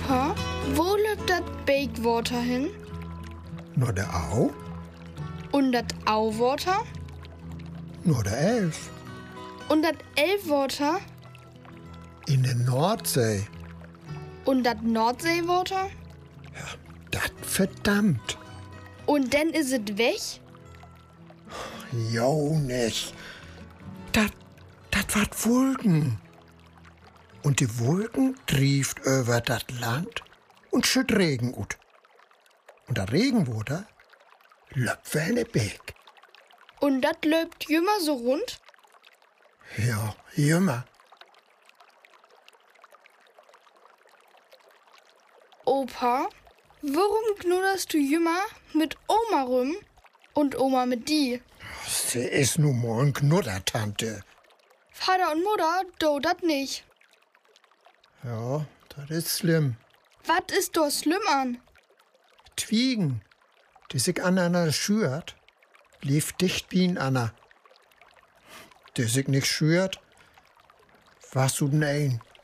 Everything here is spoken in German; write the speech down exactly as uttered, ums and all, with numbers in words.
Opa, wo läuft das Bakewater hin? Nur der Au? Und das Auwater? Nur der Elf. Und das Elfwater? In der Nordsee. Und das Nordseewater? Das verdammt. Und dann is es weg? Jo nicht. Das, das wat Wolken. Und die Wolken trieft über das Land und schütt Regen ut. Und der Regenwater löppt wie eine Beek. Und das löbt jümmer so rund? Ja, jümmer. Opa, warum knudderst du jümmer mit Oma rum und Oma mit die? Sie ist nun mal ein Knuddertante. Vater und Mutter, do dat nicht. Ja, das ist schlimm. Wat ist do schlimm an? Twiegen, die sich aneinander schürt, lief dicht wie ein Anna. Die sich nicht schürt, warst du denn ein?